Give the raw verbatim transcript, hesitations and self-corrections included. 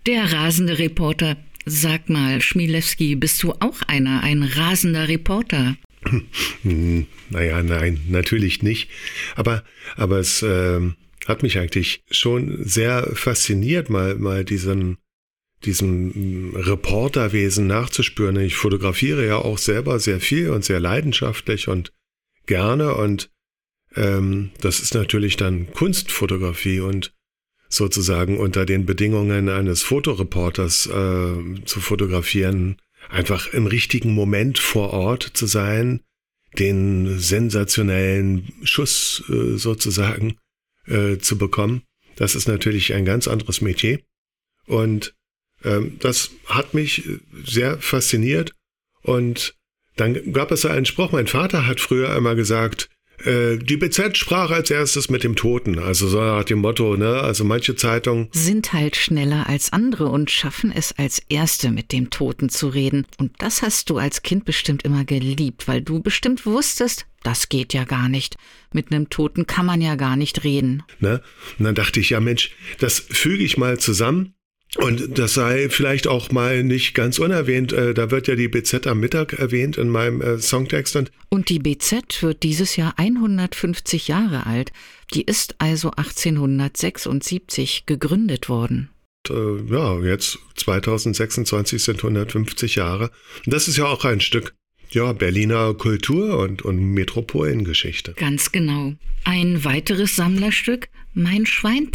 Der rasende Reporter. Sag mal, Chmielewski, bist du auch einer, ein rasender Reporter? Hm, naja, nein, natürlich nicht. Aber, aber es äh, hat mich eigentlich schon sehr fasziniert, mal, mal diesen, diesem Reporterwesen nachzuspüren. Ich fotografiere ja auch selber sehr viel und sehr leidenschaftlich und gerne. Und ähm, das ist natürlich dann Kunstfotografie und sozusagen unter den Bedingungen eines Fotoreporters äh, zu fotografieren, einfach im richtigen Moment vor Ort zu sein, den sensationellen Schuss äh, sozusagen äh, zu bekommen. Das ist natürlich ein ganz anderes Metier und ähm, das hat mich sehr fasziniert. Und dann gab es einen Spruch, mein Vater hat früher immer gesagt, die B Z sprach als erstes mit dem Toten, also so nach dem Motto, ne, also manche Zeitungen sind halt schneller als andere und schaffen es als Erste mit dem Toten zu reden. Und das hast du als Kind bestimmt immer geliebt, weil du bestimmt wusstest, das geht ja gar nicht. Mit einem Toten kann man ja gar nicht reden. Ne? Und dann dachte ich, ja Mensch, das füge ich mal zusammen. Und das sei vielleicht auch mal nicht ganz unerwähnt. Da wird ja die B Z am Mittag erwähnt in meinem Songtext. Und, und die B Z wird dieses Jahr hundertfünfzig Jahre alt. Die ist also achtzehnhundertsechsundsiebzig gegründet worden. Äh, ja, jetzt zweitausendsechsundzwanzig sind hundertfünfzig Jahre. Und das ist ja auch ein Stück ja, Berliner Kultur und, und Metropolengeschichte. Ganz genau. Ein weiteres Sammlerstück, Mein Schwein